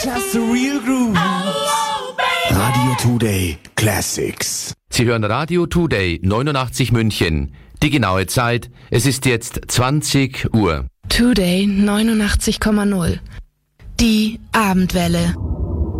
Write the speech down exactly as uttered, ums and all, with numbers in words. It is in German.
Just the real groove. Radio Today Classics. Sie hören Radio Today neunundachtzig München. Die genaue Zeit, es ist jetzt zwanzig Uhr. Today neunundachtzig Komma null. Die Abendwelle.